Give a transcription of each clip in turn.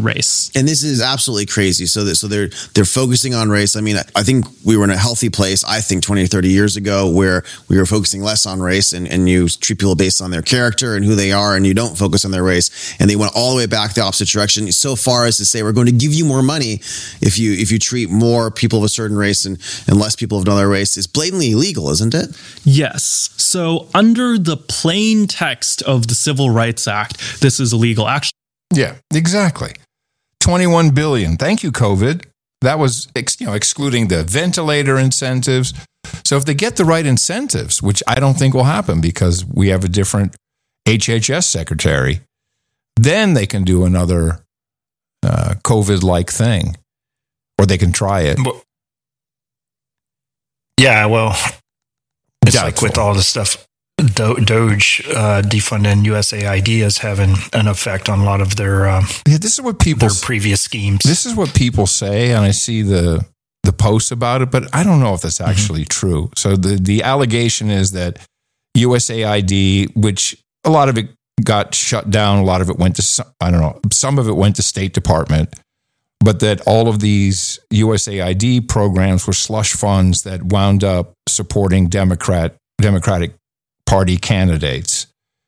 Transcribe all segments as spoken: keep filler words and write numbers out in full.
race. And this is absolutely crazy. So that so they're they're focusing on race. I mean, I think we were in a healthy place, I think twenty or thirty years ago, where we were focusing less on race and, and you treat people based on their character and who they are, and you don't focus on their race. And they went all the way back the opposite direction, so far as to say we're going to give you more money if you if you treat more people of a certain race and, and less people of another race. It's blatantly illegal, isn't it? Yes. So under the plain text of the Civil Rights Act, this is illegal. Actually, yeah, exactly. twenty-one billion dollars. Thank you, COVID. That was ex, you know, excluding the ventilator incentives. So if they get the right incentives, which I don't think will happen because we have a different H H S secretary, then they can do another uh, COVID-like thing, or they can try it. Yeah, well, it's Doubtful. like with all the stuff, Do- Doge uh, defunding U S A I D is having an effect on a lot of their um, Yeah, this is what people their previous schemes. This is what people say, and I see the the posts about it, but I don't know if that's actually mm-hmm. true. So the the allegation is that U S A I D, which a lot of it got shut down, a lot of it went to some, I don't know, some of it went to State Department, but that all of these U S A I D programs were slush funds that wound up supporting Democrat Democratic Party candidates.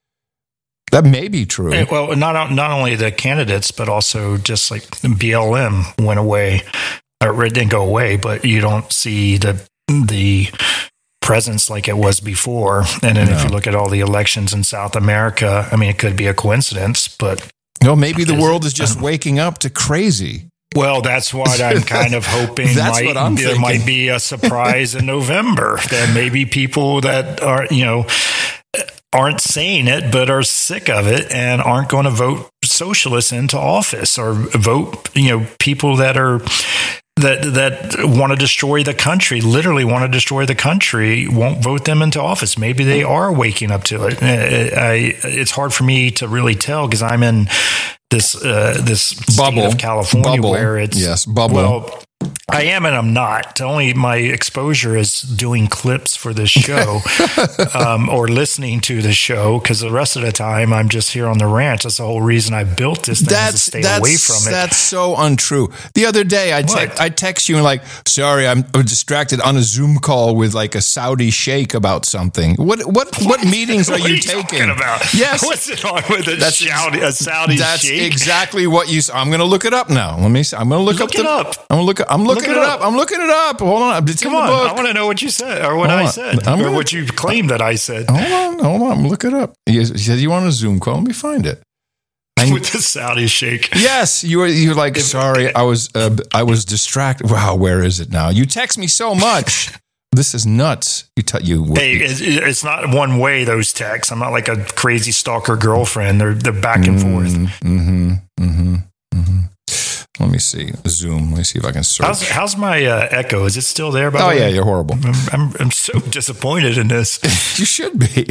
That may be true. And, well, not not only the candidates, but also just like B L M went away, or it didn't go away, but you don't see the the presence like it was before. And then no. if you look at all the elections in South America, I mean, it could be a coincidence, but no, maybe the world is just waking up to crazy. Well, that's what I'm kind of hoping. That's might, what I'm there thinking. might be a surprise in November that maybe people that are, you know, aren't saying it, but are sick of it and aren't going to vote socialists into office or vote, you know, people that are that that want to destroy the country, literally want to destroy the country, won't vote them into office. Maybe they are waking up to it. I, it's hard for me to really tell because I'm in this uh, this bubble state of California bubble. where it's yes bubble. Well, I am and I'm not. Only my exposure is doing clips for this show um, or listening to the show because the rest of the time I'm just here on the ranch. That's the whole reason I built this thing, that's, to stay that's, away from it. That's so untrue. The other day I, te- I text you and like, sorry, I'm distracted on a Zoom call with like a Saudi sheikh about something. What what what meetings are what you, are you taking? Talking about? Yes. What's it on with a that's, Saudi, a Saudi that's sheikh? That's exactly what you I'm going to look it up now. Let me see. I'm going to look, look up it the, up. I'm going to look I'm looking look it, it up. up. I'm looking it up. Hold on. It's Come in the on. book. I want to know what you said or what hold I on. said I'm or gonna, what you claimed that I said. Hold on. Hold on. Look it up. You said you want a Zoom call. Let me find it. I, with the Saudi sheikh. Yes, you were. You're like, if, sorry, I was. Uh, I was distracted. Wow, where is it now? You text me so much. This is nuts. You tell you. Hey, it's not one way. Those texts. I'm not like a crazy stalker girlfriend. They're they're back and mm, forth. Mm-hmm. Mm-hmm. Mm-hmm. Let me see. Zoom. Let me see if I can search. How's, how's my uh, echo? Is it still there? By oh the yeah, way? you're horrible. I'm, I'm I'm so disappointed in this. You should be.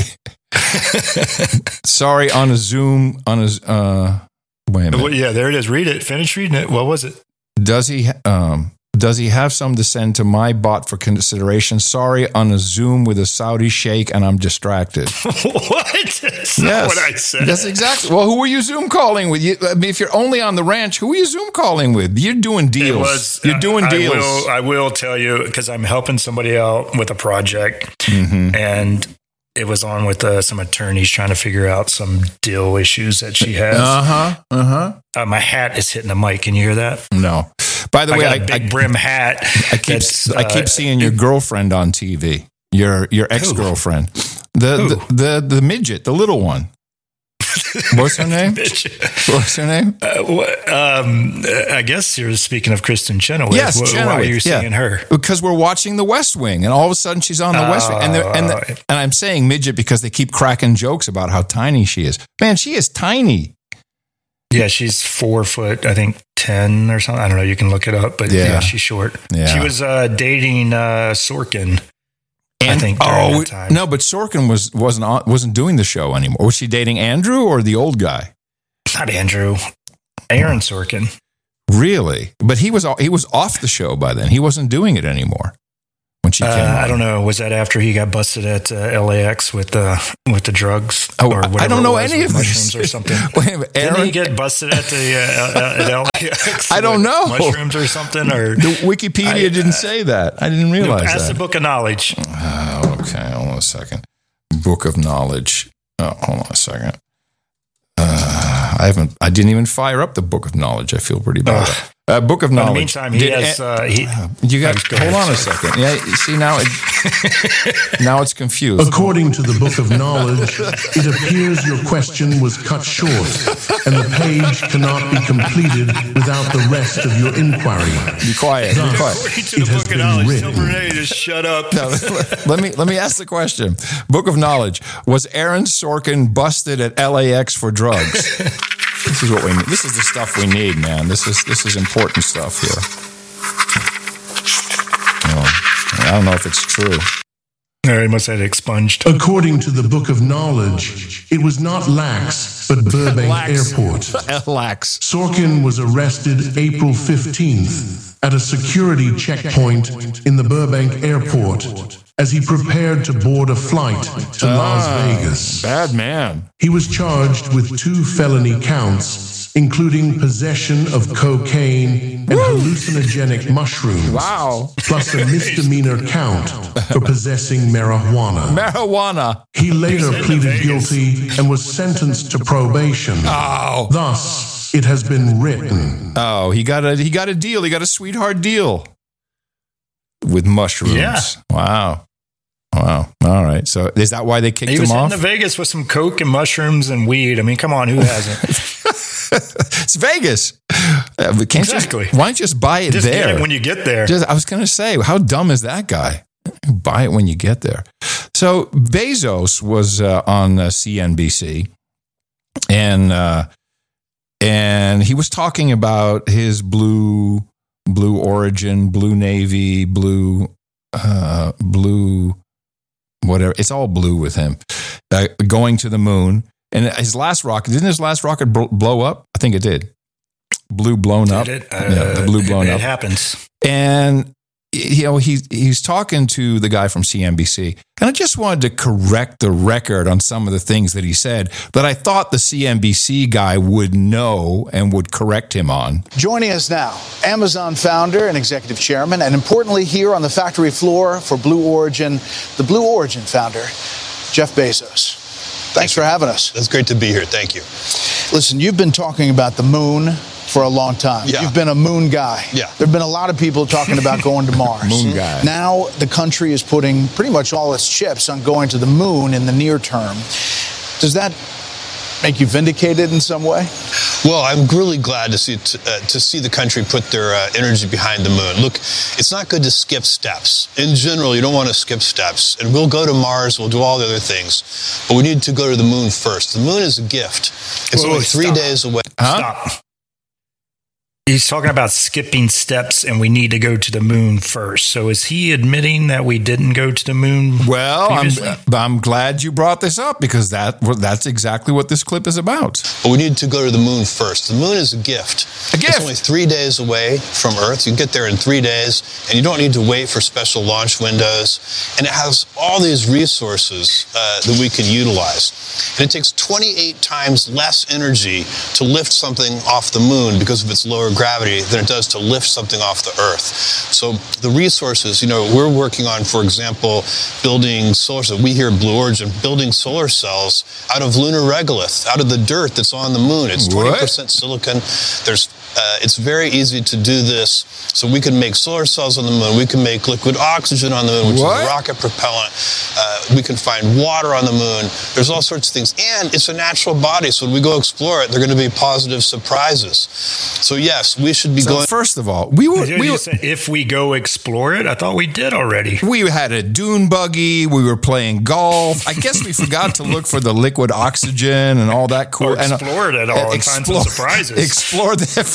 Sorry, on a Zoom. On a. Uh, wait a minute. Well, yeah, there it is. Read it. Finish reading it. What was it? Does he? Um. Does he have some to send to my bot for consideration? Sorry, on a Zoom with a Saudi sheikh, and I'm distracted. What? That's yes, not what I said. That's exactly. Well, who are you Zoom calling with? You, I mean, if you're only on the ranch, who are you Zoom calling with? You're doing deals. It was, you're doing uh, deals. I will, I will tell you because I'm helping somebody out with a project, mm-hmm. and it was on with uh, some attorneys trying to figure out some deal issues that she has. Uh-huh. Uh-huh. Uh, my hat is hitting the mic. Can you hear that? No. By the I way, got a I, big I, brim hat. I keep uh, I keep seeing your girlfriend on T V. Your your ex-girlfriend. The, the the the midget, the little one. What's her name? What's her name? Uh, what, um, I guess you're speaking of Kristen Chenoweth. Yes, what, Chenoweth. Why are you yeah. seeing her? Because we're watching The West Wing, and all of a sudden she's on The uh, West Wing, and and, the, and I'm saying midget because they keep cracking jokes about how tiny she is. Man, she is tiny. Yeah, she's four foot, I think ten or something. I don't know. You can look it up, but yeah, yeah she's short. Yeah. She was uh, dating uh, Sorkin. And, I think during oh that time. No, but Sorkin was wasn't on, wasn't doing the show anymore. Was she dating Andrew or the old guy? Not Andrew, Aaron Sorkin. Really? But he was he was off the show by then. He wasn't doing it anymore when she came Uh, on? I don't know. Was that after he got busted at uh, L A X with the with the drugs? Oh, or I whatever don't know it was, any with of mushrooms this. or something. Wait a minute, Didn't Aaron? he get busted at the uh, at L A X? I don't with know. mushrooms or something. Or The Wikipedia I- didn't say that. I didn't realize Ask that. the Book of Knowledge. Oh, okay, hold on a second. Book of Knowledge. Oh, hold on a second. Uh, I haven't. I didn't even fire up the Book of Knowledge. I feel pretty bad. Ugh. Uh, Book of In the Knowledge. meantime, he Did- has. Uh, he, You got. Go Hold ahead, on a sorry. second. Yeah. You see now. It, now it's confused. According to the Book of Knowledge, it appears your question was cut short, and the page cannot be completed without the rest of your inquiry. Be quiet. Be quiet. According to It the has Book of been Knowledge, written. Silver Renee, just shut up. No, let me let me ask the question. Book of Knowledge. Was Aaron Sorkin busted at L A X for drugs? This is what we need. This is the stuff we need, man. This is this is important stuff here. Oh, I don't know if it's true. No, he must have had it expunged. According to the Book of Knowledge, it was not Lax, but Burbank Lax. Airport. Lax. Sorkin was arrested April fifteenth at a security checkpoint in the Burbank Airport as he prepared to board a flight to Las Vegas. Bad man. He was charged with two felony counts, including possession of cocaine and hallucinogenic mushrooms, Wow. plus a misdemeanor count for possessing marijuana. Marijuana. He later to pleaded Vegas. guilty and was sentenced to probation. Oh. Thus, it has been written. Oh, he got a he got a deal. He got a sweetheart deal with mushrooms. Yeah. Wow. Wow. All right. So is that why they kicked He him was off? heading to Vegas with some coke and mushrooms and weed. I mean, come on, who hasn't? It's Vegas. Uh, but can't you- Exactly. why don't you just buy it Just there? get it when you get there. Just, I was going to say, how dumb is that guy? Buy it when you get there. So Bezos was uh, on uh, C N B C, and uh, and he was talking about his blue blue origin, blue navy, blue uh, blue whatever. It's all blue with him. Uh, going to the moon, and his last rocket didn't his last rocket bl- blow up? I think it did. Blue blown up. Did it? Uh, Yeah, the blue blown it, up. It happens. And you know, he he's talking to the guy from C N B C, and I just wanted to correct the record on some of the things that he said that I thought the C N B C guy would know and would correct him on. Joining us now, Amazon founder and executive chairman, and importantly here on the factory floor for Blue Origin, the Blue Origin founder, Jeff Bezos. Thanks for having us. It's great to be here. Thank you. Listen, you've been talking about the moon for a long time. Yeah. You've been a moon guy. Yeah. There have been a lot of people talking about going to Mars. Moon guy. Now the country is putting pretty much all its chips on going to the moon in the near term. Does that make you vindicated in some way? Well, I'm really glad to see t- uh, to see the country put their uh, energy behind the moon. Look, it's not good to skip steps. In general, you don't want to skip steps. And we'll go to Mars, we'll do all the other things, but we need to go to the moon first. The moon is a gift. It's Whoa, only three stop. days away. Stop. He's talking about skipping steps and we need to go to the moon first. So is he admitting that we didn't go to the moon? Well, I'm, previously? I'm glad you brought this up because that that's exactly what this clip is about. But we need to go to the moon first. The moon is a gift. A gift. It's only three days away from Earth. You can get there in three days, and you don't need to wait for special launch windows. And it has all these resources uh, that we can utilize. And it takes twenty-eight times less energy to lift something off the moon because of its lower gravity than it does to lift something off the Earth. So the resources, you know, we're working on, for example, building solar cells. We here at Blue Origin, building solar cells out of lunar regolith, out of the dirt that's on the moon. It's twenty percent silicon. There's Uh, it's very easy to do this. So we can make solar cells on the moon. We can make liquid oxygen on the moon, which What? is a rocket propellant. Uh, we can find water on the moon. There's all sorts of things. And it's a natural body. So when we go explore it, they're going to be positive surprises. So yes, we should be So going. first of all, we were Did we you were, say if we go explore it? I thought we did already. we had a dune buggy. We were playing golf. I guess we forgot to look for the liquid oxygen and all that cool. Or explore it at all and find some surprises. Explore the.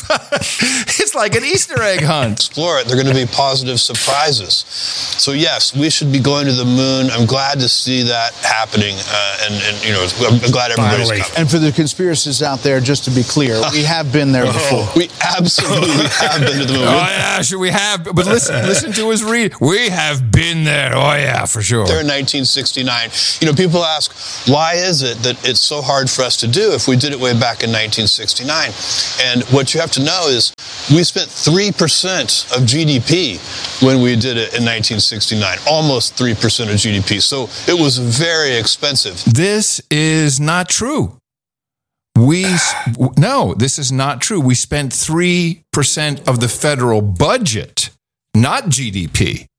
It's like an Easter egg hunt. Explore it. They're going to be positive surprises. So yes, we should be going to the moon. I'm glad to see that happening, uh, and, and you know, I'm glad everybody's Finally. coming. And for the conspiracists out there, just to be clear, we have been there before. We absolutely have been to the moon. Oh yeah, sure we have. But listen, listen to his read. We have been there. Oh yeah, for sure. There in nineteen sixty-nine. You know, people ask, why is it that it's so hard for us to do if we did it way back in nineteen sixty-nine? And what you have to know is we spent three percent of G D P when we did it in nineteen sixty-nine, almost three percent of G D P. So it was very expensive. This is not true. We no, this is not true. We spent three percent of the federal budget, not G D P.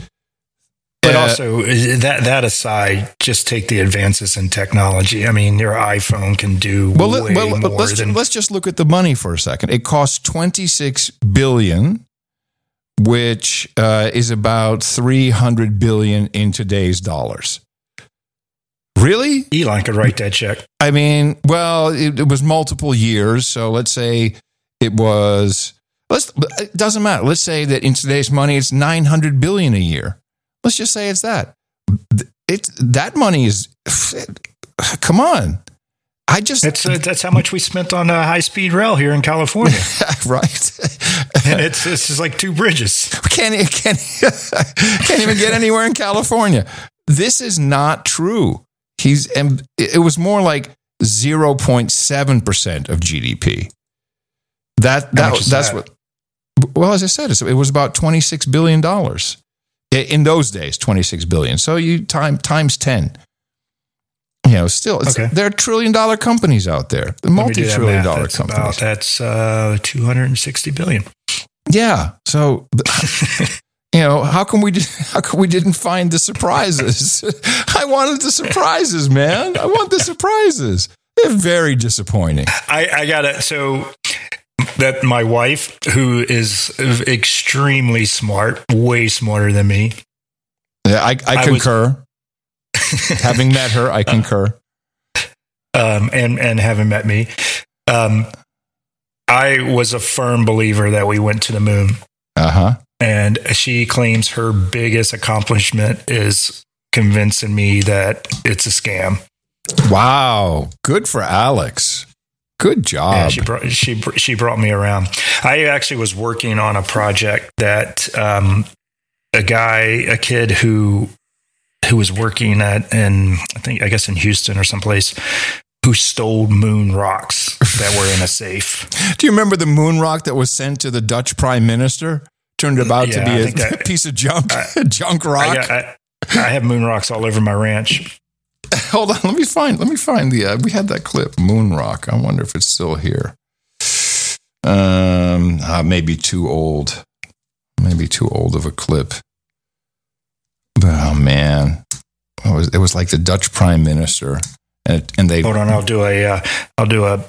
But Uh, also, that that aside, just take the advances in technology. I mean, your iPhone can do Well, way let, well more let's, than... let's just look at the money for a second. It costs twenty-six billion dollars, which uh, is about three hundred billion dollars in today's dollars. Really? Elon could write that check. I mean, well, it, it was multiple years. So let's say it was, let's, it doesn't matter. Let's say that in today's money, it's nine hundred billion dollars a year. Let's just say it's that. It's, that money is, come on. I just, That's uh, that's how much we spent on a high speed rail here in California. right. And it's this is like two bridges. Can't, can't, can't even get anywhere in California. This is not true. He's, and it was more like zero point seven percent of G D P. That, that much is that's that? what, well, as I said, it was about twenty-six billion dollars in those days, twenty-six billion dollars. So you time times ten. You know, still, it's, Okay. there are trillion dollar companies out there, the Let me do that multi-trillion math. dollar That's companies. about, that's uh, two hundred sixty billion. Yeah. So, you know, how come we did, how come we didn't find the surprises? I wanted the surprises, man. I want the surprises. They're very disappointing. I, I got it. So that my wife, who is extremely smart, way smarter than me. Yeah, I, I, I concur. Having met her, I concur. Um, and and having met me, um, I was a firm believer that we went to the moon. Uh huh. And she claims her biggest accomplishment is convincing me that it's a scam. Wow. Good for Alex. Good job. Yeah, she brought she she brought me around. I actually was working on a project that um, a guy, a kid who who was working at in I think I guess in Houston or someplace, who stole moon rocks that were in a safe. Do you remember the moon rock that was sent to the Dutch prime minister? Turned about Yeah, to I be think a that- piece of junk, junk rock. I, got, I, I have moon rocks all over my ranch. Hold on, let me find. Let me find the. Uh, we had that clip, moon rock. I wonder if it's still here. Um, uh, maybe too old. Maybe too old of a clip. Oh man, it was, it was like the Dutch prime minister, and and they. Hold on, I'll do a uh, I'll do a.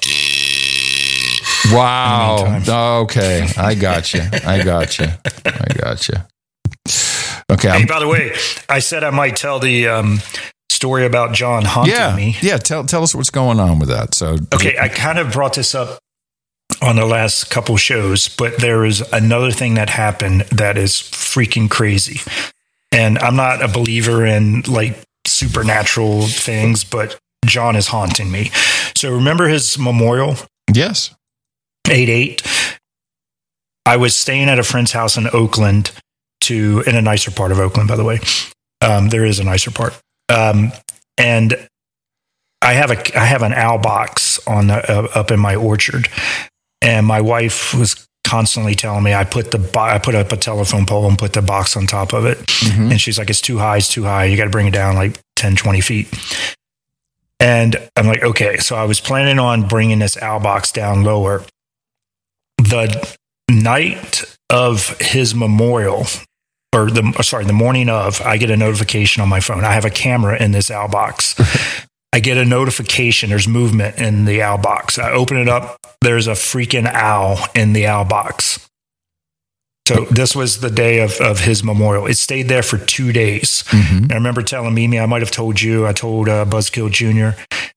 Wow. In the meantime. Okay, I got you. I got you. I got you. Okay. Hey, I'm, by the way, I said I might tell the um, story about John haunting yeah. me. Yeah. Tell tell us what's going on with that. So Okay, I kind of brought this up on the last couple shows, but there is another thing that happened that is freaking crazy. And I'm not a believer in like supernatural things, but John is haunting me. So remember his memorial, Yes. eight eight? I was staying at a friend's house in Oakland, to in a nicer part of Oakland, by the way. Um, there is a nicer part. Um, and I have a I have an owl box on the, uh, up in my orchard, and my wife was constantly telling me I put the bo- I put up a telephone pole and put the box on top of it, Mhm. and she's like, it's too high, it's too high. You got to bring it down like ten, twenty feet. And I'm like, okay. So I was planning on bringing this owl box down lower. The night of his memorial, or the sorry, the morning of, I get a notification on my phone. I have a camera in this owl box. I get a notification. There's movement in the owl box. I open it up. There's a freaking owl in the owl box. So this was the day of, of his memorial. It stayed there for two days. Mhm. I remember telling Mimi, I might have told you, I told uh, Buzzkill Junior,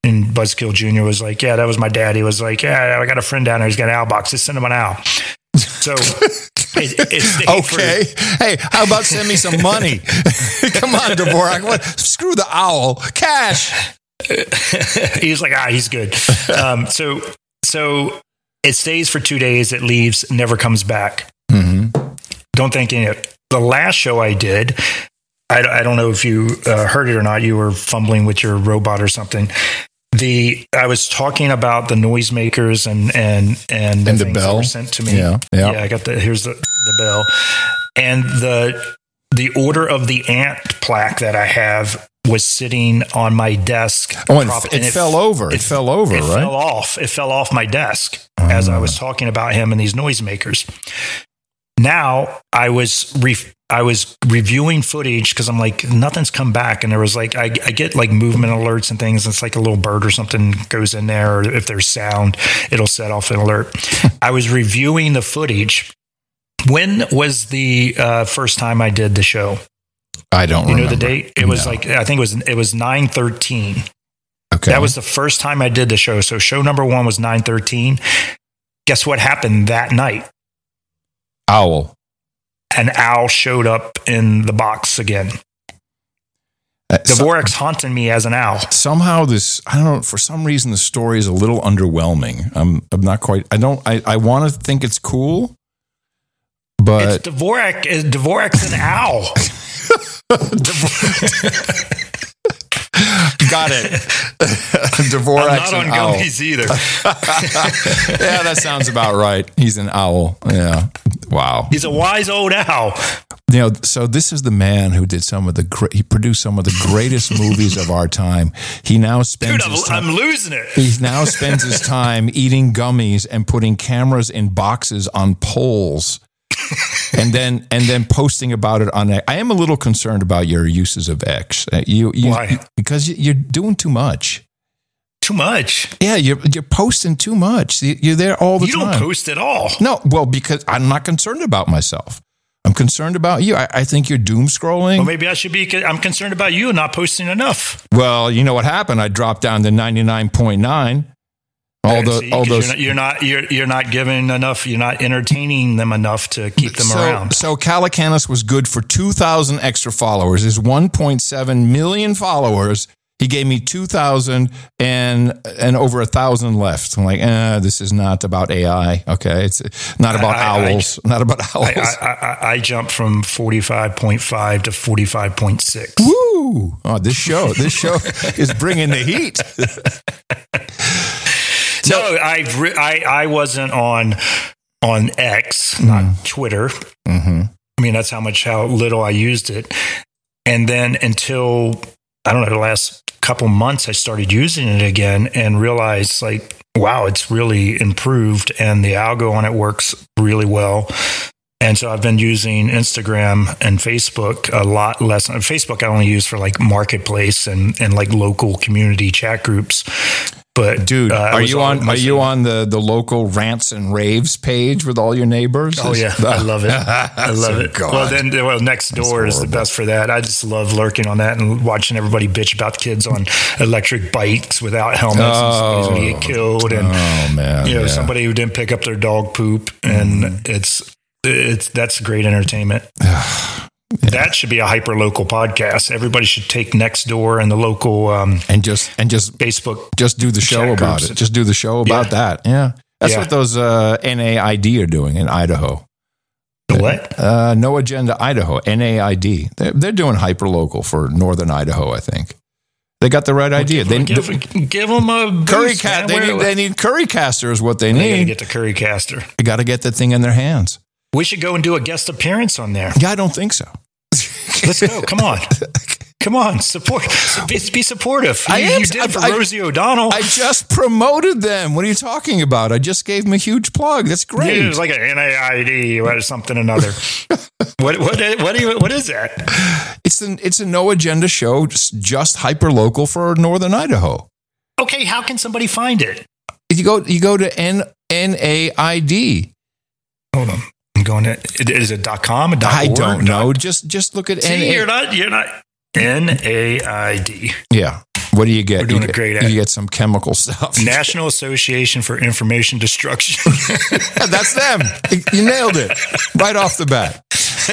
and Buzzkill Junior was like, yeah, that was my dad. He was like, yeah, I got a friend down there. He's got an owl box. Just send him an owl. So it, it's okay. For, hey, how about send me some money? Come on, Dvorak. What? Screw the owl. Cash. He's like, ah, he's good. Um, so, so it stays for two days. It leaves, never comes back. Mm-hmm. Don't think any of it. The last show I did, I, I don't know if you uh, heard it or not. You were fumbling with your robot or something. The I was talking about the noisemakers and and and the, and the things bell that were sent to me. Yeah, yeah. yeah I got the here's the the bell and the the Order of the Ant plaque that I have was sitting on my desk. Oh, and prop, it, and it fell over. It, it fell over, it right? Fell off. It fell off my desk uh. as I was talking about him and these noisemakers. Now I was re- I was reviewing footage because I'm like, nothing's come back. And there was like, I, I get like movement alerts and things. It's like a little bird or something goes in there, or if there's sound, it'll set off an alert. I was reviewing the footage. When was the uh, first time I did the show? I don't you remember. know the date? It was no. like, I think it was, it was nine thirteen. Okay. That was the first time I did the show. So show number one was nine thirteen. Guess what happened that night? Owl. An owl showed up in the box again. Uh, Dvorak's haunting me as an owl. Somehow this, I don't know, for some reason the story is a little underwhelming. I'm, I'm not quite, I don't, I, I want to think it's cool, but. It's Dvorak, Dvorak's an owl. Got it. Dvorak's I'm not on owl. gummies either. Yeah, that sounds about right. He's an owl. Yeah. Wow. He's a wise old owl. You know, so this is the man who did some of the great, he produced some of the greatest movies of our time. He now spends Dude, his I'm, time, I'm losing it. He now spends his time eating gummies and putting cameras in boxes on poles. and then and then posting about it on X. I am a little concerned about your uses of X. Uh, you, you, Why? Because you're doing too much. Too much? Yeah, you're you're posting too much. You're there all the you time. You don't post at all. No, well, because I'm not concerned about myself. I'm concerned about you. I, I think you're doom scrolling. Well, maybe I should be. I'm concerned about you not posting enough. Well, you know what happened? I dropped down to ninety-nine point nine. All the, See, all those, you're not, you're not, you're, you're not giving enough. You're not entertaining them enough to keep them so, around. So Calacanis was good for two thousand extra followers. His one point seven million followers. He gave me two thousand and and over a thousand left. I'm like, eh, this is not about A I. Okay, it's not about I, owls. I, not about owls. I, I, I, I jumped from forty-five point five to forty-five point six. Woo! Oh, this show, this show is bringing the heat. No, I, I I wasn't on on X, not mm. Twitter. Mm-hmm. I mean, that's how much how little I used it. And then until I don't know the last couple months, I started using it again and realized like, wow, it's really improved, and the algo on it works really well. And so I've been using Instagram and Facebook a lot less. Facebook I only use for like marketplace and and like local community chat groups. But dude, uh, are you on? Are you on the, the local rants and raves page with all your neighbors? Oh yeah, I love it. I love it. God. Well, then, well, next door is the best for that. I just love lurking on that and watching everybody bitch about the kids on electric bikes without helmets, oh, and somebody's going to get killed, and oh man, you know, yeah. somebody who didn't pick up their dog poop, and mm. it's it's that's great entertainment. Yeah. That should be a hyper local podcast. Everybody should take Nextdoor and the local um, and just and just Facebook. Just do the show about it. Just do the show about yeah. that. Yeah, that's yeah. what those uh, N A I D are doing in Idaho. The what? Uh, No Agenda Idaho. N A I D. They're, they're doing hyper local for northern Idaho. I think they got the right well, idea. Give, they give, the, give them a boost, curry cat. They need, they need Currycaster is what they need. They got to get the Currycaster. They got to get that thing in their hands. We should go and do a guest appearance on there. Yeah, I don't think so. Let's go. Come on. Come on. Support. Be, be supportive. You, I am, you did for I, Rosie O'Donnell. I just promoted them. What are you talking about? I just gave them a huge plug. That's great. Yeah, it was like an N A I D or something another. what, what, what, you, what is that? It's an, it's a no agenda show, just, just hyper local for northern Idaho. Okay. How can somebody find it? You go, you go to N A I D. Hold on. I'm going to, is it .com? Dot I org? don't know. Just, just look at See, N A. you're not, you're not N A I D. Yeah. What do you get? We're doing you a get, great You ad. get some chemical stuff. National Association for Information Destruction. That's them. You nailed it right off the bat.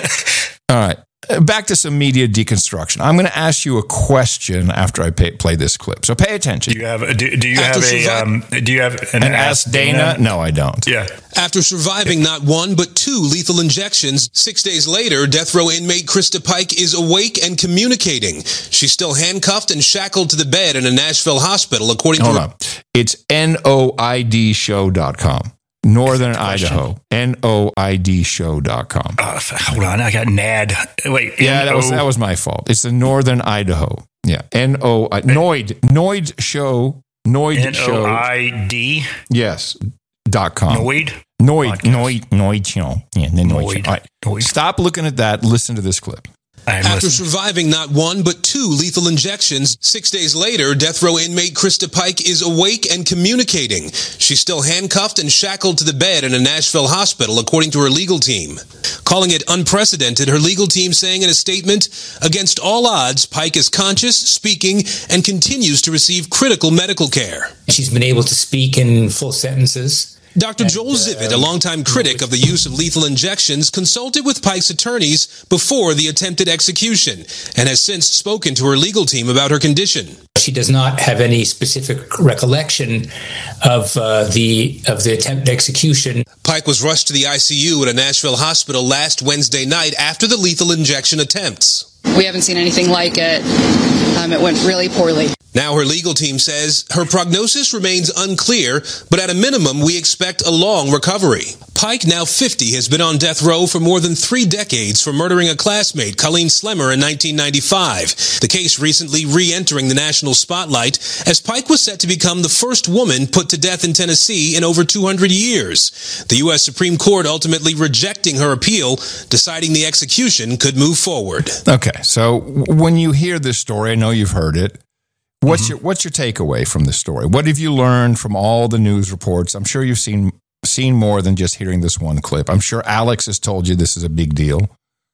All right. Back to some media deconstruction. I'm going to ask you a question after I pay, play this clip. So pay attention. Do you have? Do, do you After have a? survi- Um, do you have an, And ask Dana? No, I don't. Yeah. After surviving not one, but two lethal injections, six days later, death row inmate Krista Pike is awake and communicating. She's still handcuffed and shackled to the bed in a Nashville hospital, according Hold to... on. It's N O I D show dot com. Northern Idaho. N O I D show dot com. Uh, hold on, I got N A D. Wait. Yeah, that was N O that was my fault. It's the Northern Idaho. Yeah. N O I Noid. Noid show. Noid N O show. I D. Yes. Dot com. Noid. Noid. Podcast. Noid. Noid show. Yeah, the Noid. Noid. show. All right. Noid. Stop looking at that. Listen to this clip. I'm After listening. surviving not one, but two lethal injections, six days later, death row inmate Krista Pike is awake and communicating. She's still handcuffed and shackled to the bed in a Nashville hospital, according to her legal team. Calling it unprecedented, her legal team saying in a statement, against all odds, Pike is conscious, speaking, and continues to receive critical medical care. She's been able to speak in full sentences. Doctor Joel Zivit, a longtime critic of the use of lethal injections, consulted with Pike's attorneys before the attempted execution and has since spoken to her legal team about her condition. She does not have any specific recollection of uh, the of the attempted execution. Pike was rushed to the I C U at a Nashville hospital last Wednesday night after the lethal injection attempts. We haven't seen anything like it. Um, it went really poorly. Now her legal team says her prognosis remains unclear, but at a minimum we expect a long recovery. Pike, now fifty, has been on death row for more than three decades for murdering a classmate, Colleen Slemmer, in nineteen ninety-five. The case recently re-entering the national spotlight as Pike was set to become the first woman put to death in Tennessee in over two hundred years. The U S Supreme Court ultimately rejecting her appeal, deciding the execution could move forward. Okay, so when you hear this story, I know you've heard it. What's mm-hmm. your what's your takeaway from this story? What have you learned from all the news reports? I'm sure you've seen seen more than just hearing this one clip. I'm sure Alex has told you this is a big deal.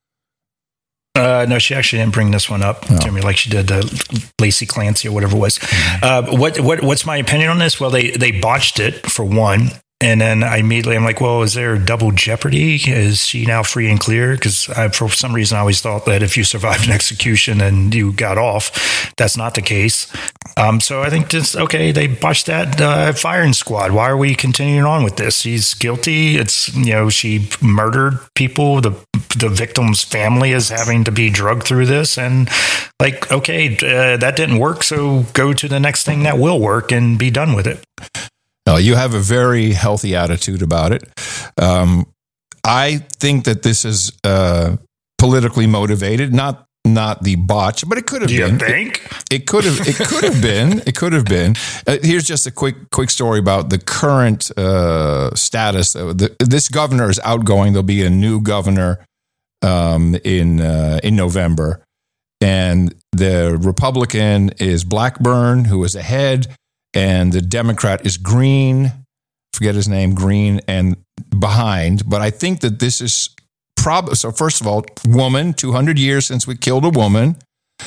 Uh, no, she actually didn't bring this one up oh. to me like she did uh, Lacey Clancy or whatever it was. Mm-hmm. Uh, what what what's my opinion on this? Well, they they botched it for one. And then I immediately, I'm like, well, is there double jeopardy? Is she now free and clear? Because for some reason, I always thought that if you survived an execution and you got off, that's not the case. Um, so I think this, okay, they botched that uh, firing squad. Why are we continuing on with this? She's guilty. It's, you know, she murdered people. The the victim's family is having to be drugged through this. And like, okay, uh, that didn't work. So go to the next thing that will work and be done with it. No, you have a very healthy attitude about it. Um, I think that this is uh, politically motivated, not not the botch, but it could have Do been. You think? It, it could have. It could have been. It could have been. Uh, here's just a quick quick story about the current uh, status. Uh, the, this governor is outgoing. There'll be a new governor um, in uh, in November, and the Republican is Blackburn, who is ahead. And the Democrat is Green, forget his name, Green, and behind. But I think that this is probably, so first of all, woman, two hundred years since we killed a woman,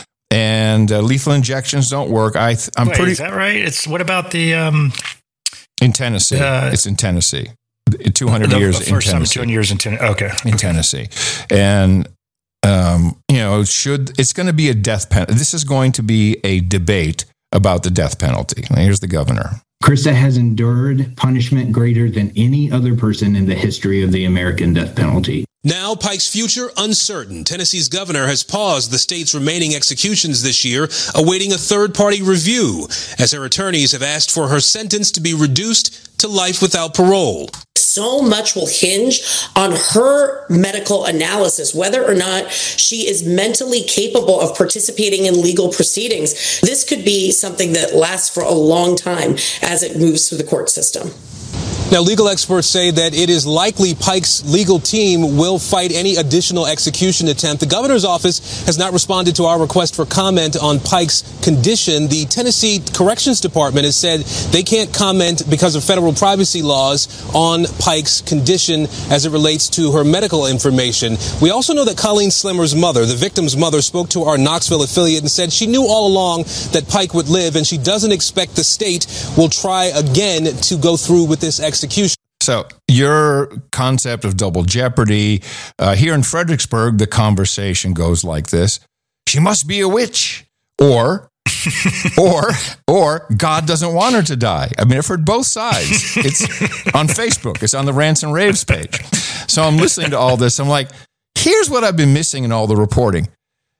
and uh, lethal injections don't work. I th- I'm Wait, pretty. Is that right? It's what about the. Um, in Tennessee. Uh, it's in Tennessee. two hundred the, years the in first Tennessee. time two hundred years in Tennessee. Okay. In Tennessee. And, um, you know, should it's going to be a death penalty. This is going to be a debate about the death penalty. Here's the governor. Krista has endured punishment greater than any other person in the history of the American death penalty. Now, Pike's future uncertain. Tennessee's governor has paused the state's remaining executions this year, awaiting a third-party review, as her attorneys have asked for her sentence to be reduced to life without parole. So much will hinge on her medical analysis, whether or not she is mentally capable of participating in legal proceedings. This could be something that lasts for a long time as it moves through the court system. Now, legal experts say that it is likely Pike's legal team will fight any additional execution attempt. The governor's office has not responded to our request for comment on Pike's condition. The Tennessee Corrections Department has said they can't comment because of federal privacy laws on Pike's condition as it relates to her medical information. We also know that Colleen Slemmer's mother, the victim's mother, spoke to our Knoxville affiliate and said she knew all along that Pike would live, and she doesn't expect the state will try again to go through with this execution. So your concept of double jeopardy, uh, here in Fredericksburg, the conversation goes like this. She must be a witch. Or, or, or God doesn't want her to die. I mean, I've heard both sides. It's on Facebook. It's on the Rants and Raves page. So I'm listening to all this. I'm like, here's what I've been missing in all the reporting.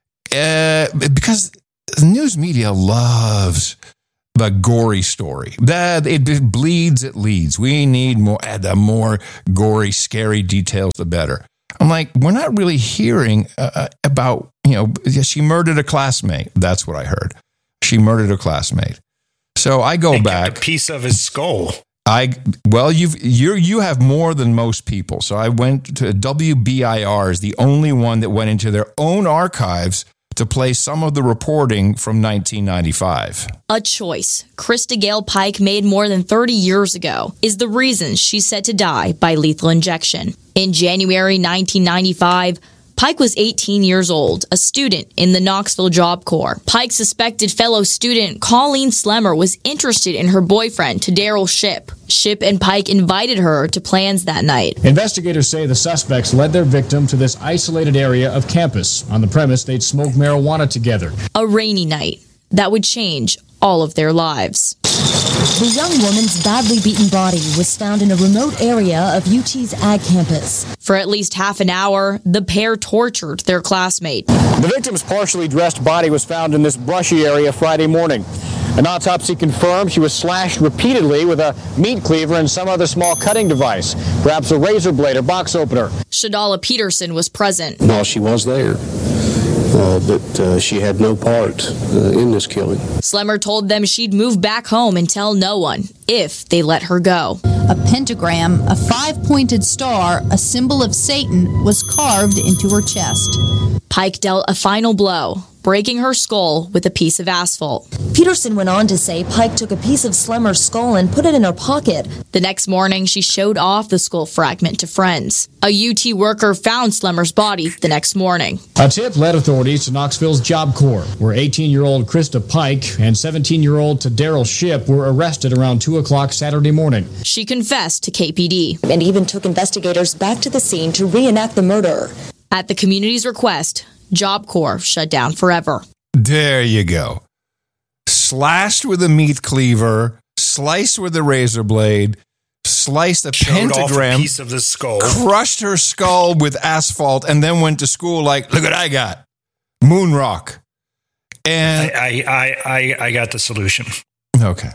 Uh, because the news media loves the gory story. That it bleeds, it leads. We need more, the more gory, scary details, the better. I'm like, we're not really hearing uh, about, you know, she murdered a classmate. That's what I heard. She murdered a classmate. So I go and back. Kept a piece of his skull. I well, you've you you have more than most people. So I went to W B I R is the only one that went into their own archives to play some of the reporting from nineteen ninety-five. A choice Krista Gale Pike made more than thirty years ago is the reason she's set to die by lethal injection. In January nineteen ninety-five, Pike was eighteen years old, a student in the Knoxville Job Corps. Pike's suspected fellow student, Colleen Slemmer, was interested in her boyfriend, Daryl Shipp. Shipp and Pike invited her to plans that night. Investigators say the suspects led their victim to this isolated area of campus. On the premise, they'd smoke marijuana together. A rainy night that would change all of their lives. The young woman's badly beaten body was found in a remote area of U T's Ag campus. For at least half an hour, the pair tortured their classmate. The victim's partially dressed body was found in this brushy area Friday morning. An autopsy confirmed she was slashed repeatedly with a meat cleaver and some other small cutting device, perhaps a razor blade or box opener. Shadala Peterson was present. While she was there, uh, but uh, she had no part uh, in this killing. Slemmer told them she'd move back home and tell no one if they let her go. A pentagram, a five-pointed star, a symbol of Satan, was carved into her chest. Pike dealt a final blow, breaking her skull with a piece of asphalt. Peterson went on to say Pike took a piece of Slemmer's skull and put it in her pocket. The next morning, she showed off the skull fragment to friends. A U T worker found Slemmer's body the next morning. A tip led authorities to Knoxville's Job Corps, where eighteen-year-old Krista Pike and seventeen-year-old Daryl Shipp were arrested around two o'clock Saturday morning. She confessed to K P D. And even took investigators back to the scene to reenact the murder. At the community's request, Job Corps shut down forever. There you go. Slashed with a meat cleaver, sliced with a razor blade, sliced a Showed pentagram, off a piece of the skull, crushed her skull with asphalt, and then went to school like, look what I got, moon rock. And I, I, I, I got the solution. Okay.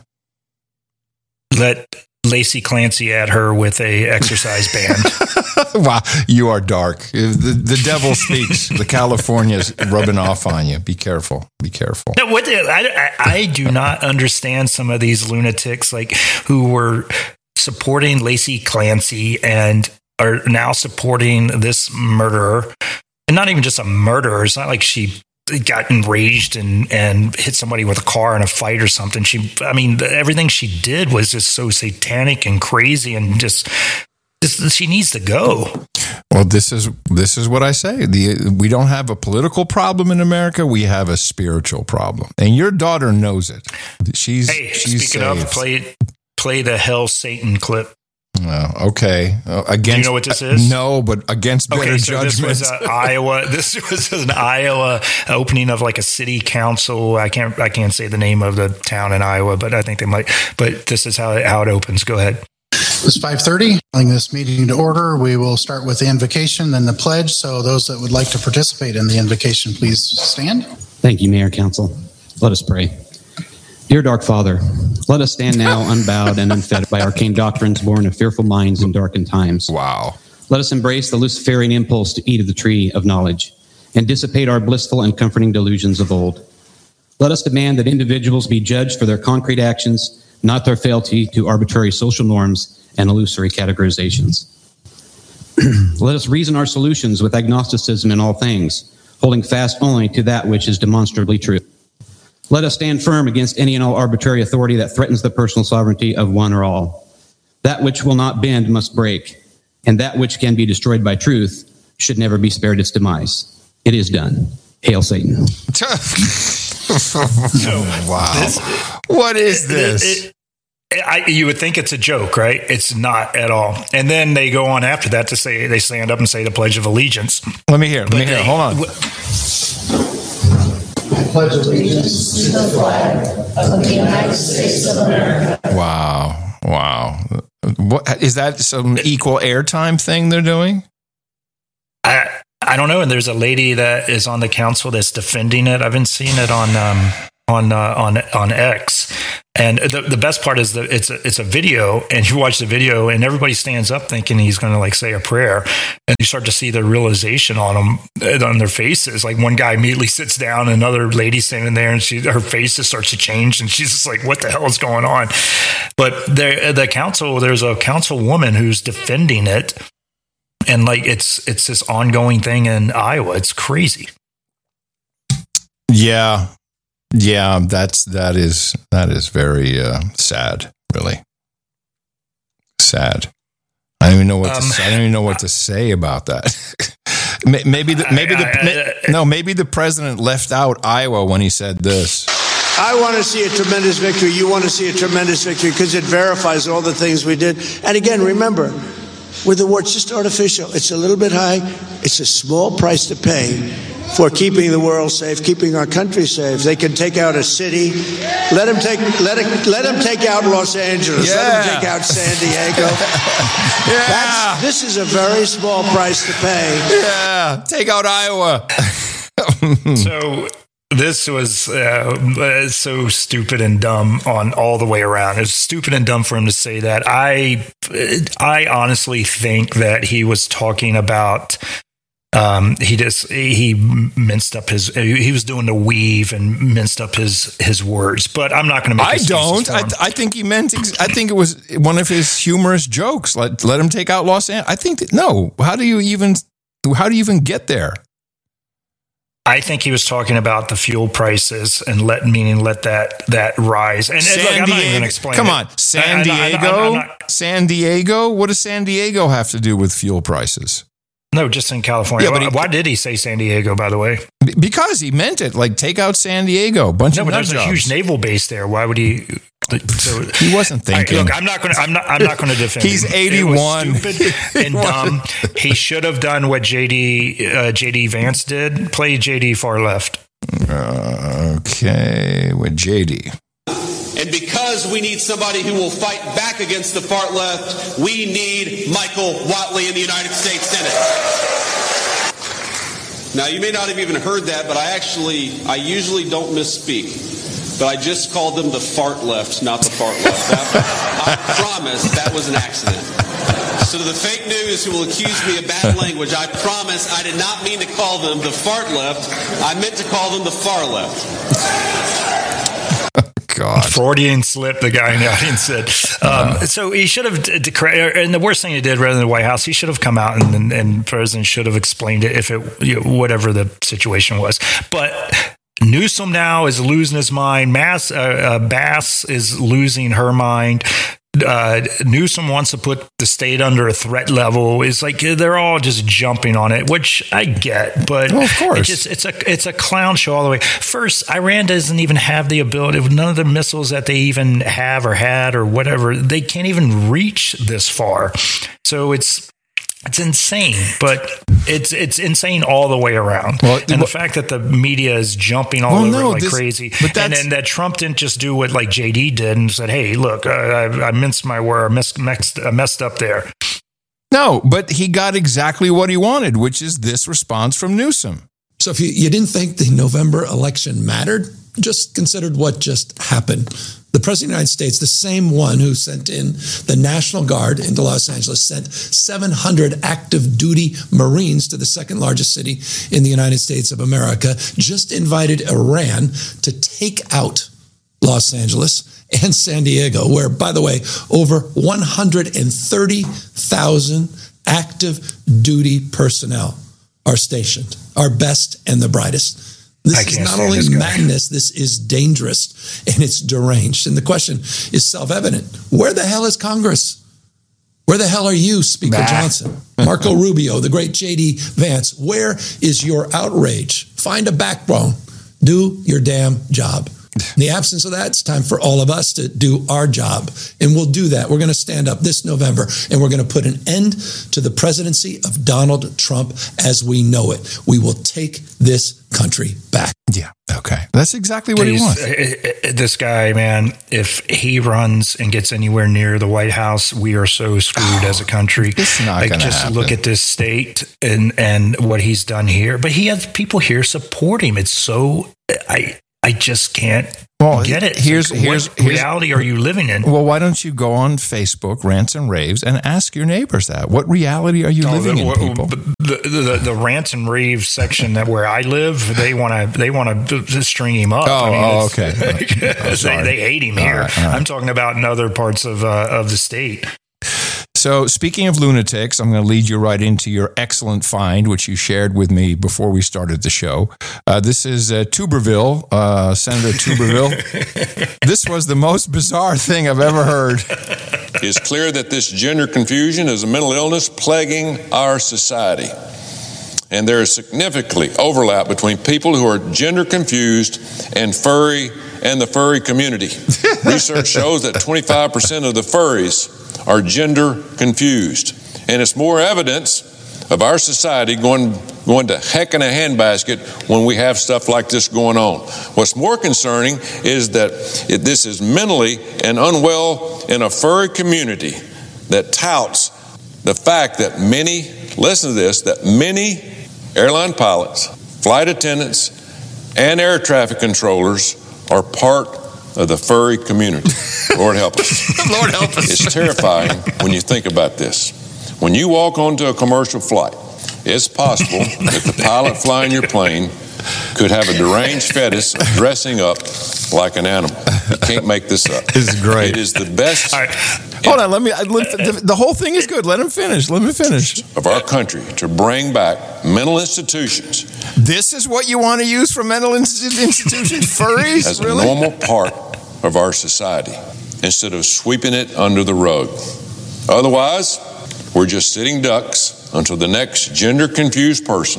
Let Lacey Clancy at her with a exercise band. Wow, you are dark. The, the devil speaks. The California's rubbing off on you. Be careful. Be careful. No, what the, I, I, I do not understand some of these lunatics like who were supporting Lacey Clancy and are now supporting this murderer. And not even just a murderer. It's not like she got enraged and, and hit somebody with a car in a fight or something. She, I mean, everything she did was just so satanic and crazy and just, just she needs to go. Well, this is this is what I say. The we don't have a political problem in America. We have a spiritual problem, and your daughter knows it. She's hey, she's speaking saved. of, play play the Hell Satan clip. Oh, okay. Uh, against, Do you know what this is? No, but against better okay, so judgment. This was uh, Iowa. This was an Iowa opening of like a city council. I can't I can't say the name of the town in Iowa, but I think they might. But this is how it, how it opens. Go ahead. It's five thirty. Calling this meeting to order. We will start with the invocation, then the pledge. So those that would like to participate in the invocation, please stand. Thank you, Mayor, Council. Let us pray. Dear Dark Father, let us stand now unbowed and unfed by arcane doctrines born of fearful minds in darkened times. Wow. Let us embrace the Luciferian impulse to eat of the tree of knowledge and dissipate our blissful and comforting delusions of old. Let us demand that individuals be judged for their concrete actions, not their fealty to arbitrary social norms and illusory categorizations. Let us reason our solutions with agnosticism in all things, holding fast only to that which is demonstrably true. Let us stand firm against any and all arbitrary authority that threatens the personal sovereignty of one or all. That which will not bend must break, and that which can be destroyed by truth should never be spared its demise. It is done. Hail Satan. Wow. This, what is this? It, it, I, you would think it's a joke, right? It's not at all. And then they go on after that to say, they stand up and say the Pledge of Allegiance. Let me hear. Let me hear. Hold on. I pledge allegiance to the flag of the United States of America. Wow. Wow. What, is that some equal airtime thing they're doing? I I don't know. And there's a lady that is on the council that's defending it. I've been seeing it on um, on uh, on on X. And the the best part is that it's a, it's a video, and you watch the video, and everybody stands up thinking he's going to like say a prayer, and you start to see the realization on them, on their faces. Like one guy immediately sits down, and another lady standing there, and she her face just starts to change, and she's just like, "What the hell is going on?" But the the council, there's a councilwoman who's defending it, and like it's it's this ongoing thing in Iowa. It's crazy. Yeah. Yeah, that's that is that is very uh, sad, really sad. I don't even know what um, to say. I don't even know what to say about that. maybe the, maybe the I, I, no maybe the president left out Iowa when he said this. I want to see a tremendous victory. You want to see a tremendous victory because it verifies all the things we did. And again, remember, with the war, it's just artificial. It's a little bit high. It's a small price to pay for keeping the world safe, keeping our country safe. They can take out a city. Let them take let it, let them take out Los Angeles. Yeah. Let them take out San Diego. Yeah. That's, this is a very small price to pay. Yeah, take out Iowa. So this was uh, so stupid and dumb on all the way around. It was stupid and dumb for him to say that. I I honestly think that he was talking about. Um, he just he minced up his. He was doing the weave and minced up his his words. But I'm not going to make. I don't. I, I think he meant. I think it was one of his humorous jokes. Let let him take out Los Angeles. I think that, no. How do you even? How do you even get there? I think he was talking about the fuel prices and let meaning let that that rise. And, and look, I'm not even going to explain. Come it. on, San I, Diego. I, I, I'm not, San Diego. What does San Diego have to do with fuel prices? No, just in California. Yeah, but he, why did he say San Diego, by the way? Because he meant it. Like, take out San Diego. Bunch no, of but there's jobs. a huge naval base there. Why would he? So, he wasn't thinking. I, look, I'm not going to. I'm not. I'm not going to defend. He's him. eighty-one. It was stupid and dumb. He should have done what J D uh, J D Vance did. Play J D far left. Uh, okay, with J D. And because we need somebody who will fight back against the far left, we need Michael Whatley in the United States Senate. Now, you may not have even heard that, but I actually, I usually don't misspeak. But I just called them the fart left, not the fart left. That, I promise that was an accident. So to the fake news who will accuse me of bad language, I promise I did not mean to call them the fart left. I meant to call them the far left. God. Freudian slip, the guy in the audience said. Um, uh, so he should have, and the worst thing he did rather than the White House, he should have come out and, and, and President should have explained it if it, you know, whatever the situation was. But Newsom now is losing his mind. Mass, uh, uh, Bass is losing her mind. Uh, Newsom wants to put the state under a threat level. It's like they're all just jumping on it, which I get, but well, of course. It just, it's a it's a clown show all the way. First, Iran doesn't even have the ability. None of the missiles that they even have or had or whatever, they can't even reach this far. So it's it's insane, but it's it's insane all the way around. Well, and well, the fact that the media is jumping all well, over no, like this, crazy, and then that Trump didn't just do what like J D did and said, "Hey, look, I, I minced my word, I messed, messed, I messed up there." No, but he got exactly what he wanted, which is this response from Newsom. So if you, you didn't think the November election mattered, just considered what just happened. The President of the United States, the same one who sent in the National Guard into Los Angeles, sent seven hundred active duty Marines to the second largest city in the United States of America, just invited Iran to take out Los Angeles and San Diego, where, by the way, over one hundred thirty thousand active duty personnel are stationed, our best and the brightest. This is not only madness, this is dangerous and it's deranged. And the question is self-evident. Where the hell is Congress? Where the hell are you, Speaker bah. Johnson? Marco Rubio, the great J D Vance, where is your outrage? Find a backbone. Do your damn job. In the absence of that, it's time for all of us to do our job. And we'll do that. We're going to stand up this November, and we're going to put an end to the presidency of Donald Trump as we know it. We will take this country back. Yeah, okay. That's exactly what He's, he wants. Uh, this guy, man, if he runs and gets anywhere near the White House, we are so screwed oh, as a country. It's not like, going to just happen. Look at this state and, and what he's done here. But he has people here support him. It's so... I. I just can't well, get it. Here's, like, here's, what here's, reality are you living in? Well, why don't you go on Facebook, Rants and Raves, and ask your neighbors that? What reality are you oh, living the, in, people? The, the, the, the Rants and Raves section that where I live, they want to they want to string him up. Oh, I mean, oh okay. they, they hate him all here. Right, right. I'm talking about in other parts of uh, of the state. So speaking of lunatics, I'm going to lead you right into your excellent find, which you shared with me before we started the show. Uh, this is uh, Tuberville, uh, Senator Tuberville. This was the most bizarre thing I've ever heard. It's clear that this gender confusion is a mental illness plaguing our society. And there is significantly overlap between people who are gender confused and furry and the furry community. Research shows that twenty-five percent of the furries are gender confused. And it's more evidence of our society going, going to heck in a handbasket when we have stuff like this going on. What's more concerning is that it, this is mentally and unwell in a furry community that touts the fact that many, listen to this, that many airline pilots, flight attendants, and air traffic controllers are part of the furry community. Lord help us. Lord help us. It's terrifying when you think about this. When you walk onto a commercial flight, it's possible that the pilot flying your plane could have a deranged fetish of dressing up like an animal. You can't make this up. This is great. It is the best. All right. Hold on. Let me. I, the, the whole thing is good. Let him finish. Let me finish. Of our country to bring back mental institutions. This is what you want to use for mental institutions? Furries? As really? a normal part of our society, instead of sweeping it under the rug. Otherwise, we're just sitting ducks until the next gender-confused person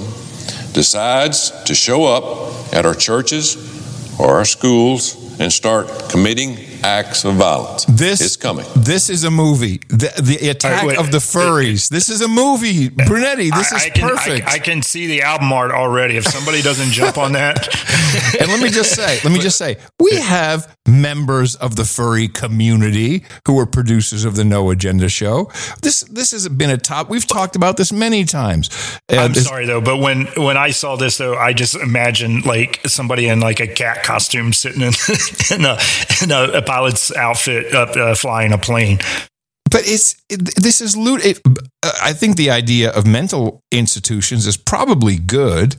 decides to show up at our churches or our schools and start committing acts of violence. This is coming. This is a movie. The, the attack right, wait, of the furries. This is a movie. Brunetti, this I, is I can, perfect. I, I can see the album art already. If somebody doesn't jump on that. And let me just say, let me just say, we have members of the furry community who are producers of the No Agenda show. This this has been a top. We've talked about this many times. Uh, I'm sorry though, but when when I saw this though, I just imagined like somebody in like a cat costume sitting in, in a in a, a pilot's outfit up uh, flying a plane. But it's it, this is loot. It, I think the idea of mental institutions is probably good.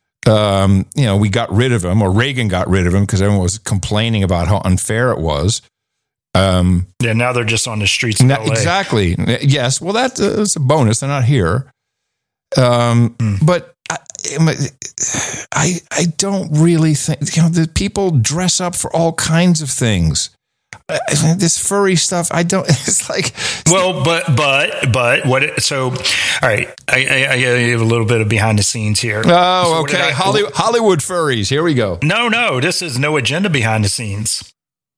Um, you know, we got rid of them, or Reagan got rid of them because everyone was complaining about how unfair it was. Um, yeah, now they're just on the streets of now, L A. Exactly. Yes. Well, that's uh, a bonus. They're not here. Um, mm. But I, I, I don't really think, you know, the people dress up for all kinds of things. This furry stuff, I don't. It's like, well, but but but what? It, so, all right, I, I, I have a little bit of behind the scenes here. Oh, so okay. I, Hollywood, Hollywood furries. Here we go. No, no, this is No Agenda behind the scenes.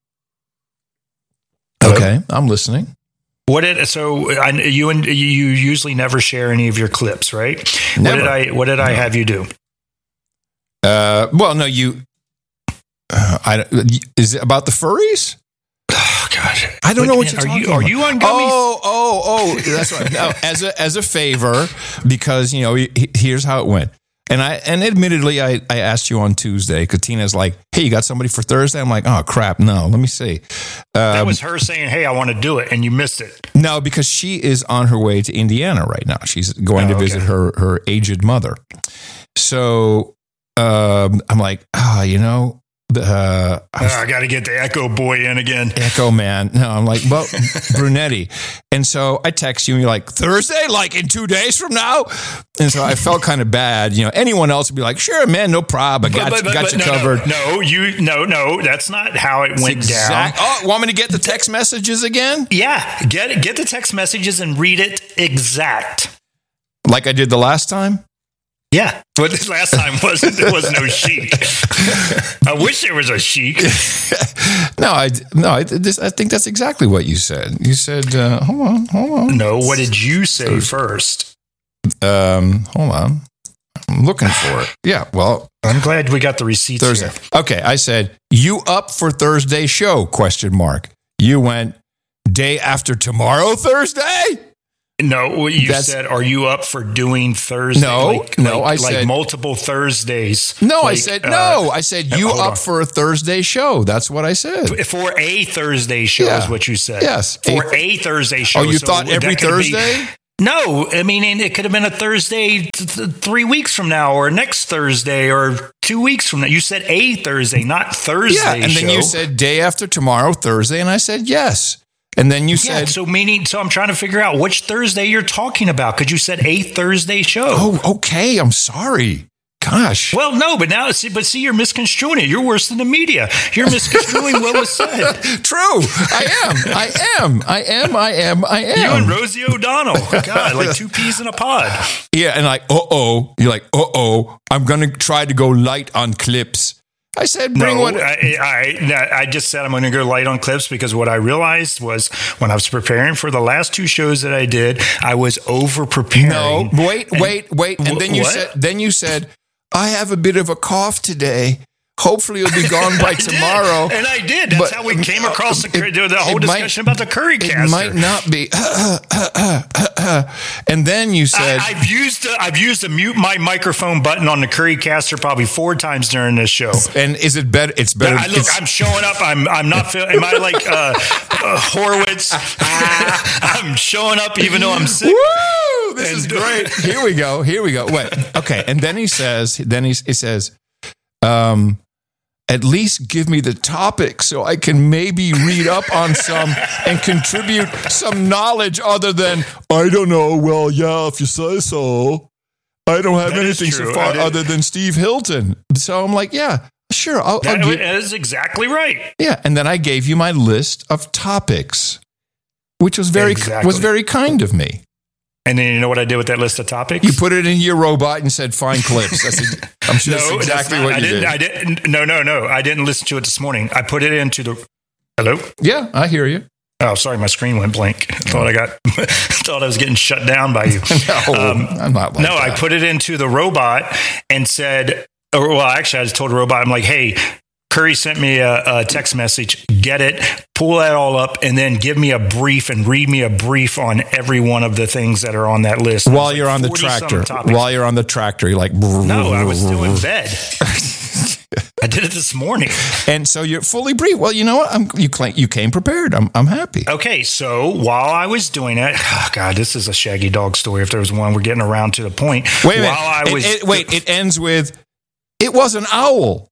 Okay, I'm listening. What did so? I, you and you usually never share any of your clips, right? Never. What did I? What did I have you do? Uh, well, no, you. Uh, I is it about the furries? Oh gosh, I don't but, know what man, you're are talking you, about. Are you on gummies? Oh, oh, oh! That's right. No, as a as a favor, because you know, he, here's how it went. And I and admittedly, I, I asked you on Tuesday. Katina's like, "Hey, you got somebody for Thursday?" I'm like, "Oh crap, no. Let me see." Um, that was her saying, "Hey, I want to do it," and you missed it. No, because she is on her way to Indiana right now. She's going oh, to visit okay. her her aged mother. So um, I'm like, ah, oh, you know. Uh, I, uh, I got to get the Echo boy in again. Echo man. No, I'm like, well, Brunetti. And so I text you and you're like, Thursday, like in two days from now? And so I felt kind of bad. You know, anyone else would be like, sure, man, no problem. I got, but, but, got but, you no, covered. No, no, you, no, no, that's not how it went exact, down. Oh, want me to get the text messages again? Yeah, get it, get the text messages and read it exact. Like I did the last time? Yeah, but this last time wasn't there was no chic. I wish there was a chic. no, I no, I, this, I think that's exactly what you said. You said, uh, "Hold on, hold on." No, what did you say first? Um, hold on, I'm looking for it. Yeah, well, I'm glad we got the receipts Thursday. here. Okay, I said, "You up for Thursday show?" Question mark. You went day after tomorrow, Thursday. No, you That's, said, "Are you up for doing Thursday?" No, like, no, like, I like said multiple Thursdays. No, like, I said uh, no. I said you up on. for a Thursday show. That's what I said. For a Thursday show yeah. is what you said. Yes, for a, a Thursday show. Oh, you so thought every Thursday? Be, no, I mean it could have been a Thursday th- th- three weeks from now, or next Thursday, or two weeks from now. You said a Thursday, not Thursday. Yeah, and show. then you said day after tomorrow, Thursday, and I said yes. And then you yeah, said, so meaning, so I'm trying to figure out which Thursday you're talking about because you said a Thursday show. Oh, okay. I'm sorry. Gosh. Well, no, but now, see, but see, you're misconstruing it. You're worse than the media. You're misconstruing what was said. True. I am. I am. I am. I am. I am. You and Rosie O'Donnell. God, like two peas in a pod. Yeah, and like, uh oh. You're like, uh oh. I'm going to try to go light on clips. I said, bring no, what I, I, I just said I'm going to go light on clips because what I realized was when I was preparing for the last two shows that I did, I was over preparing. No, wait, and, wait, wait. And then you what? said, then you said, I have a bit of a cough today. Hopefully it'll be gone by tomorrow. Did. And I did. That's but, how we came across the, it, the whole discussion might, about the curry caster. It might not be. And then you said, I, I've used a, I've used a mute my microphone button on the curry caster probably four times during this show. And is it better? It's better. I, look, I'm showing up. I'm I'm not feeling. Am I like uh, uh, Horowitz? I'm showing up even though I'm sick. Woo! This and, is great. Here we go. Here we go. Wait. Okay. And then he says. Then he, he says. Um. At least give me the topic so I can maybe read up on some and contribute some knowledge other than, I don't know, well, yeah, if you say so. I don't have that anything so far other than Steve Hilton. So I'm like, yeah, sure. I'll, that I'll give, is exactly right. Yeah. And then I gave you my list of topics, which was very exactly. was very kind of me. And then you know what I did with that list of topics? You put it in your robot and said, find clips. That's a, I'm sure no, that's exactly that's not, what you I didn't, did. I didn't. No, no, no. I didn't listen to it this morning. I put it into the... Hello? Yeah, I hear you. Oh, sorry. My screen went blank. I thought I got... thought I was getting shut down by you. no, um, I'm not like No, that. I put it into the robot and said... Or, well, actually, I just told the robot, I'm like, hey... Curry sent me a, a text message. Get it, pull that all up, and then give me a brief and read me a brief on every one of the things that are on that list. While you're like on the tractor. While you're on the tractor, you're like... No, I was still in bed. I did it this morning. And so you're fully briefed. Well, you know what? I'm, you, claim, you came prepared. I'm, I'm happy. Okay, so while I was doing it... Oh, God, this is a Shaggy Dog story if there was one. We're getting around to the point. Wait a minute. While I was, it, it, wait, it ends with... It was an owl.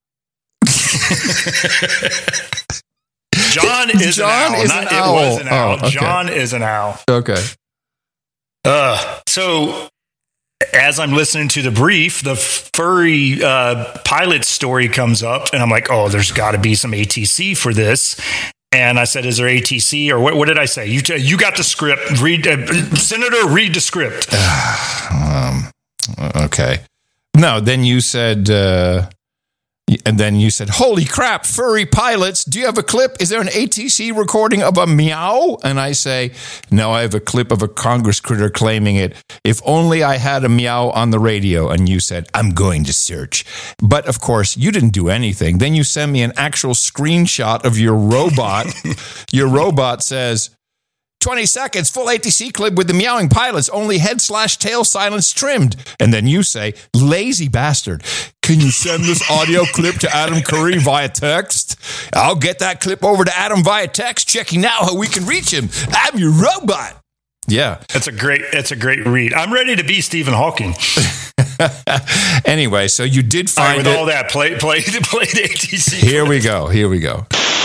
John is John an owl. Is Not an it owl. was an owl. Oh, okay. John is an owl. Okay. Uh, so as I'm listening to the brief, the furry uh, pilot story comes up, and I'm like, oh, there's got to be some A T C for this. And I said, is there A T C? Or what, what did I say? You, t- you got the script. Read, uh, Senator, read the script. um, okay. No, then you said... Uh, And then you said, holy crap, furry pilots, do you have a clip? Is there an A T C recording of a meow? And I say, no, I have a clip of a Congress critter claiming it. If only I had a meow on the radio. And you said, I'm going to search. But of course, you didn't do anything. Then you send me an actual screenshot of your robot. Your robot says, twenty seconds, full A T C clip with the meowing pilots, only head slash tail silence trimmed. And then you say, lazy bastard, can you send this audio clip to Adam Curry via text? I'll get that clip over to Adam via text, checking now how we can reach him. I'm your robot. Yeah. That's a great, that's a great read. I'm ready to be Stephen Hawking. Anyway, so you did All right, find with it. all that, play, play, play the A T C. Here we go. Here we go.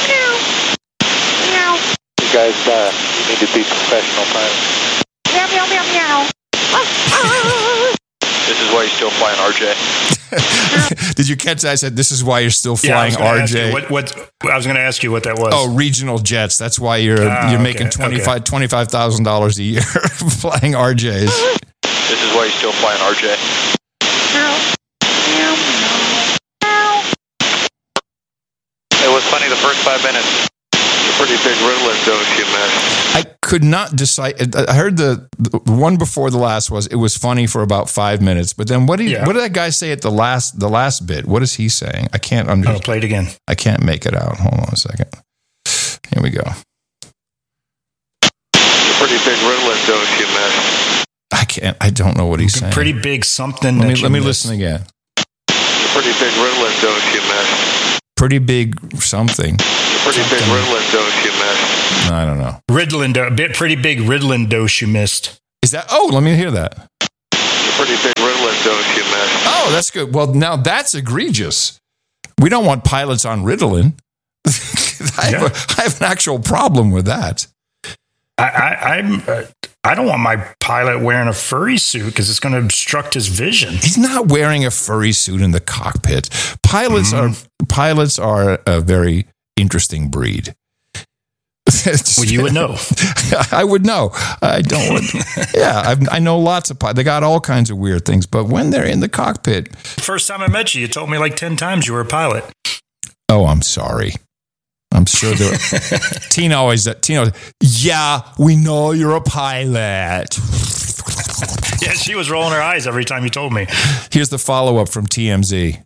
You guys, uh, you need to be professional pilots. Meow, meow, meow, meow. This is why you're still flying R J. Did you catch that? I said, this is why you're still flying yeah, I R J. What, what, I was going to ask you what that was. Oh, regional jets. That's why you're Ah, you're okay, making twenty-five okay. twenty-five thousand dollars a year flying R Js. This is why you're still flying R J. It was funny the first five minutes. It's a pretty big Ritalin dose you missed. I could not decide. I heard the, the one before the last was it was funny for about five minutes, but then what did Yeah. what did that guy say at the last the last bit? What is he saying? I can't understand. Oh, play it again. I can't make it out. Hold on a second. Here we go. It's a pretty big Ritalin dose you missed. I can't. I don't know what he's saying. Pretty big something. Let me that you let me missed. listen again. It's a pretty big Ritalin dose you missed. Pretty big something. It's a pretty big Ritalin dose you missed. I don't know. Ritalin, do- a bit pretty big Ritalin dose you missed. Is that? Oh, let me hear that. It's a pretty big Ritalin dose you missed. Oh, that's good. Well, now that's egregious. We don't want pilots on Ritalin. I, have a, I have an actual problem with that. I, I, I'm. Uh, I don't want my pilot wearing a furry suit because it's going to obstruct his vision. He's not wearing a furry suit in the cockpit. Pilots mm-hmm. are pilots are a very interesting breed. Well, you would know. I would know. I don't. Yeah, I've, I know lots of pilots. They got all kinds of weird things, but when they're in the cockpit, First time I met you, you told me like ten times you were a pilot. oh, I'm sorry. I'm sure there. Tina always. Tina. Yeah, we know you're a pilot. Yeah, she was rolling her eyes every time you told me. Here's the follow up from T M Z.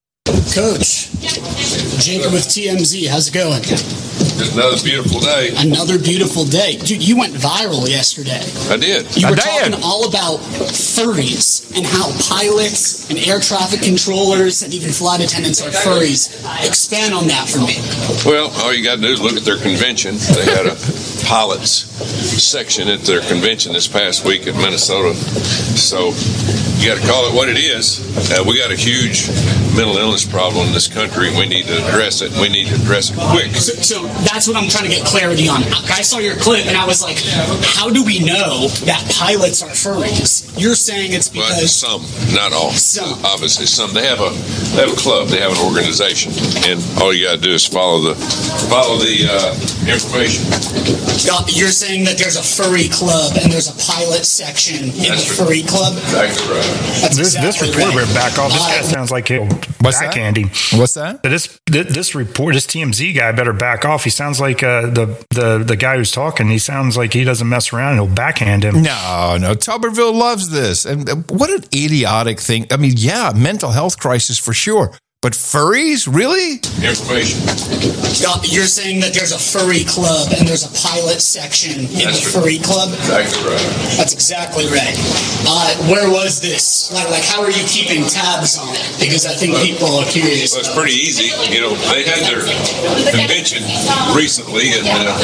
Coach, Jacob with T M Z, how's it going? Another beautiful day. Another beautiful day. Dude, you went viral yesterday. I did. You I were did. talking all about furries and how pilots and air traffic controllers and even flight attendants are furries. Expand on that for me. Well, all you got to do is look at their convention. They had a pilots section at their convention this past week in Minnesota. So you got to call it what it is. Uh, we got a huge mental illness problem in this country. We need to address it. We need to address it quick. So, so that's what I'm trying to get clarity on. I saw your clip and I was like, how do we know that pilots are furries? You're saying it's because... Well, some, not all. Some. Obviously, some. They have a they have a club. They have an organization, and all you got to do is follow the follow the uh, information. You're saying that there's a furry club and there's a pilot section in That's the furry club? Exactly right. That's this exactly this reporter right. better back off. This guy sounds like he'll What's backhand him. What's that? This this report, this T M Z guy better back off. He sounds like uh, the the the guy who's talking. He sounds like he doesn't mess around. He'll backhand him. No, no. Tuberville loves this. And uh, what an idiotic thing. I mean, yeah, mental health crisis for sure. But furries? Really? Information. You're saying that there's a furry club and there's a pilot section in That's the furry club? Exactly right. That's exactly right. Uh, where was this? Like, like, how are you keeping tabs on it? Because I think people are curious. Well, it's pretty easy. You know, they had their convention recently, and uh,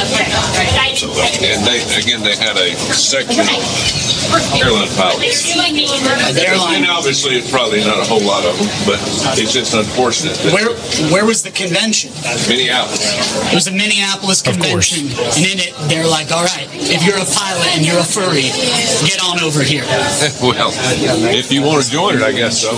and they again they had a section airline pilots. Airline. And obviously, it's probably not a whole lot of them, but it's just unfortunate. That Where where was the convention? Minneapolis. It was a Minneapolis convention, and in it, they're like, all right, if you're a pilot and you're a furry, get on over here. Well, if you want to join it, I guess so.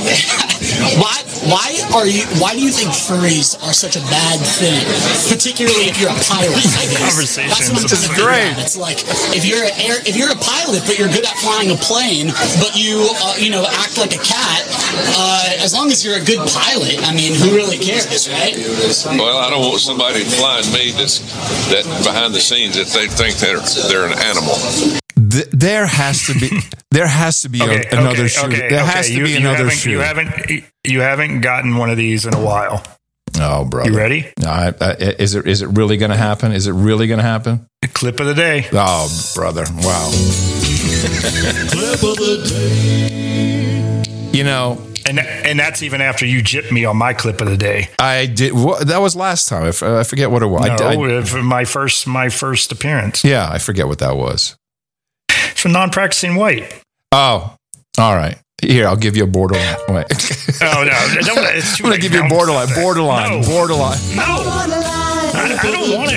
Why why are you why do you think furries are such a bad thing? Particularly if you're a pilot, I guess. Conversation. That's what I'm This is trying to figure great. out. It's like if you're a air, if you're a pilot but you're good at flying a plane, but you uh, you know act like a cat, uh, as long as you're a good pilot, I mean, who really cares, right? Well, I don't want somebody flying me that's that behind the scenes that they think they're they're an animal. Th- there has to be there has to be Okay, a, another okay, shooter. okay, there okay. has to you, be you another haven't, shooter. You haven't you haven't gotten one of these in a while. Oh, brother. You ready? No, I, I, is it is it really going to happen? Is it really going to happen? Clip of the day. Oh, brother. Wow. Clip of the day. You know, and and that's even after you gypped me on my clip of the day. I did. What, that was last time. I, f- I forget what it was. No, I, I, for my first my first appearance. yeah, I forget what that was. It's for non-practicing white. Oh, all right. Here, I'll give you a borderline. Wait. Oh, no. Don't, it's I'm going to give you a borderline. Borderline. No. Borderline. No. I, I don't want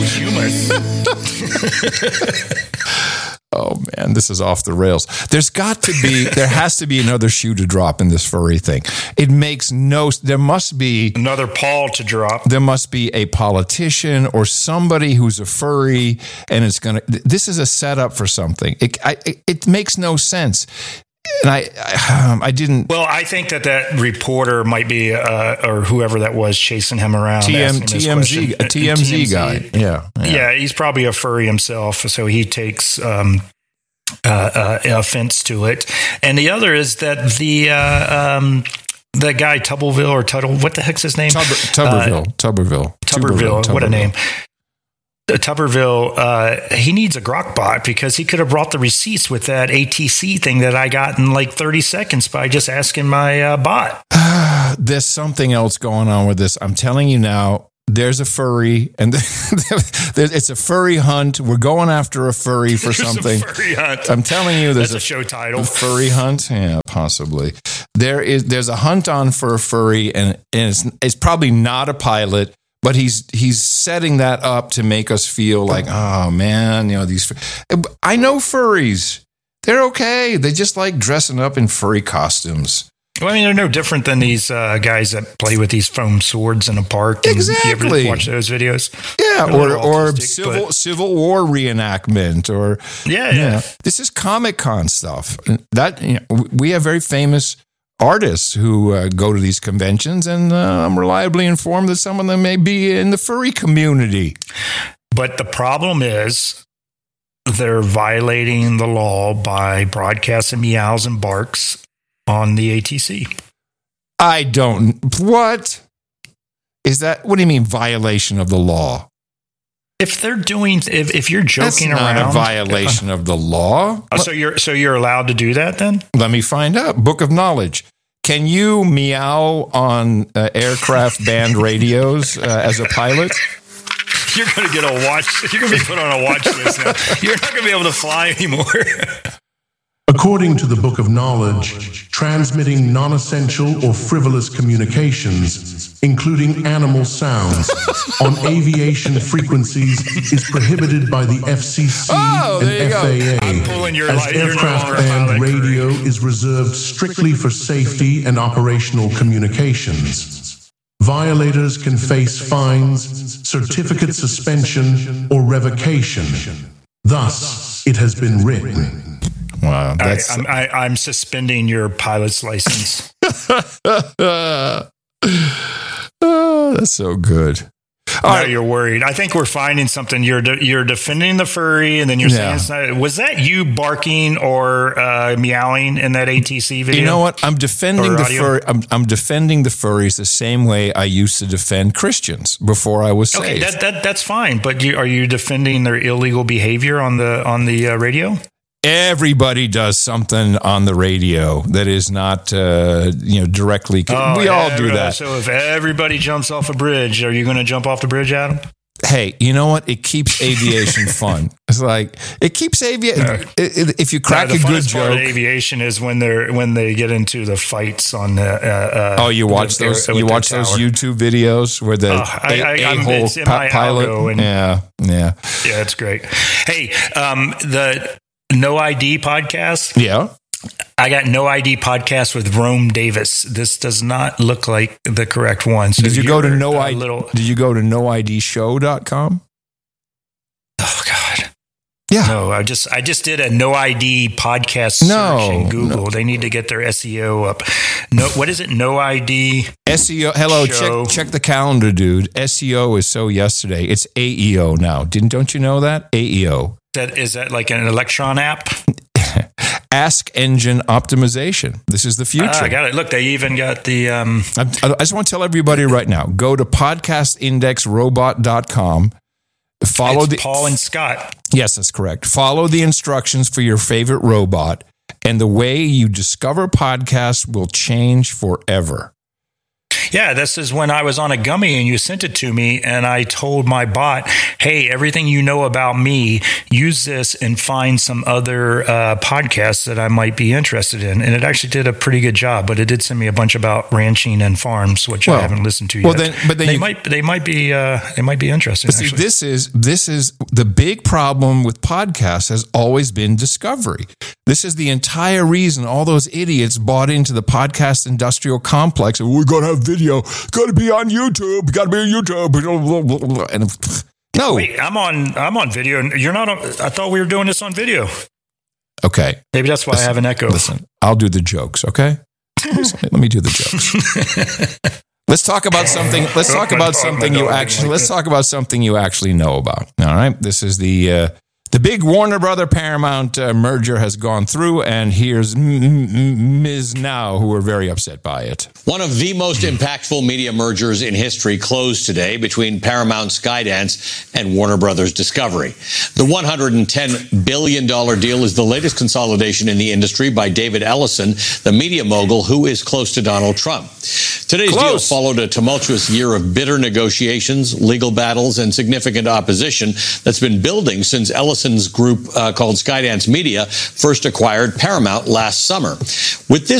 it posthumous. Oh, man, this is off the rails. There's got to be, there has to be another shoe to drop in this furry thing. It makes no, there must be. Another Paul to drop. There must be a politician or somebody who's a furry, and it's going to, this is a setup for something. It, I, it, it makes no sense. And I, I, um, I didn't. Well, I think that that reporter might be, uh, or whoever that was chasing him around. T M, asking T M Z, a T M Z, T M Z guy. Yeah, yeah. Yeah, he's probably a furry himself, so he takes um, uh, uh, offense to it. And the other is that the uh, um, the guy Tuberville or Tuttle, what the heck's his name? Tuber, Tuberville. Uh, Tuberville. Tuberville. Tuberville. What a name. Tuberville, uh, he needs a Grokbot because he could have brought the receipts with that A T C thing that I got in like thirty seconds by just asking my uh, bot. There's something else going on with this. I'm telling you now, there's a furry, and it's a furry hunt. We're going after a furry for there's something. A furry hunt. I'm telling you, there's That's a, a show title. A furry hunt. Yeah, possibly. There is. There's a hunt on for a furry, and, and it's, it's probably not a pilot. But he's he's setting that up to make us feel like, oh man, you know, these. I know furries; they're okay. They just like dressing up in furry costumes. Well, I mean, they're no different than these uh, guys that play with these foam swords in a park. Exactly. You ever watch those videos? Yeah, They're or or autistic, civil but... Civil War reenactment, or yeah, yeah. yeah. This is Comic-Con stuff. That you know, we have very famous artists who uh, go to these conventions, and uh, I'm reliably informed that some of them may be in the furry community. But the problem is they're violating the law by broadcasting meows and barks on the A T C. I don't. What is that? What do you mean violation of the law? If they're doing, if, if you're joking That's not around, a violation of the law. Oh, so you're so you're allowed to do that then? Let me find out. Book of Knowledge. Can you meow on uh, aircraft band radios uh, as a pilot? You're going to get a watch. You're going to be put on a watch list now. You're not going to be able to fly anymore. According to the Book of Knowledge, transmitting non-essential or frivolous communications, including animal sounds, on aviation frequencies is prohibited by the F C C oh, and F A A, I'm pulling your as light. aircraft no band radio is reserved strictly for safety and operational communications. Violators can face fines, certificate suspension, or revocation. Thus, it has been written. Wow, that's... I, I'm, I, I'm suspending your pilot's license. Oh, that's so good. All now right. You're worried. I think we're finding something. You're de- you're defending the furry, and then you're yeah. saying it's not. Was that you barking or uh, meowing in that A T C video? You know what? I'm defending the furry. I'm, I'm defending the furries the same way I used to defend Christians before I was saved. Okay, that, that that's fine. But you, are you defending their illegal behavior on the on the uh, radio? Everybody does something on the radio that is not, uh, you know, directly. Oh, we all do that. So if everybody jumps off a bridge, are you going to jump off the bridge, Adam? Hey, you know what? It keeps aviation fun. It's like it keeps aviation. Uh, if you crack yeah, a good joke, joke, part of aviation is when they're when they get into the fights on the. Uh, oh, you watch the, those? You watch those YouTube videos where the uh, I, I, a, a whole pa- pilot? And, yeah, yeah, yeah. It's great. Hey, um, the. No I D podcast. Yeah. I got No I D podcast with Rome Davis. This does not look like the correct one. So did you go to no uh, I D? Little... Did you go to no I D show dot com? Oh God. Yeah. No, I just I just did a No I D podcast search no, in Google. No. They need to get their S E O up. No, what is it? No I D S E O. Hello, show. check check the calendar, dude. S E O is so yesterday. It's A E O now. Didn't don't you know that? A E O. That is that like an Electron app? Ask Engine Optimization. This is the future. Ah, I got it. Look, they even got the. Um... I, I just want to tell everybody right now: go to podcast index robot dot com. Follow it's the Paul and Scott. Yes, that's correct. Follow the instructions for your favorite robot, and the way you discover podcasts will change forever. Yeah, this is when I was on a gummy and you sent it to me, and I told my bot, hey, everything you know about me, use this and find some other uh, podcasts that I might be interested in. And it actually did a pretty good job, but it did send me a bunch about ranching and farms, which well, I haven't listened to well, yet. Then, but then they you, might they might be uh, they might be interesting. But see, actually. this is this is the big problem with podcasts has always been discovery. This is the entire reason all those idiots bought into the podcast industrial complex. We're going to have video. Got to be on YouTube. Got to be on YouTube. And no, wait, I'm on. I'm on video. You're not on. I thought we were doing this on video. Okay, maybe that's why listen, I have an echo. Listen, I'll do the jokes. Okay, let me do the jokes. Let's talk about something. Let's talk about something you actually. Let's talk about something you actually know about. All right, this is the. Uh, The big Warner Brother Paramount uh, merger has gone through, and here's Miz Now, who are very upset by it. One of the most impactful media mergers in history closed today between Paramount Skydance and Warner Brothers Discovery. The one hundred ten billion dollars deal is the latest consolidation in the industry by David Ellison, the media mogul who is close to Donald Trump. Today's Close. deal followed a tumultuous year of bitter negotiations, legal battles, and significant opposition that's been building since Ellison's group uh, called Skydance Media first acquired Paramount last summer. With this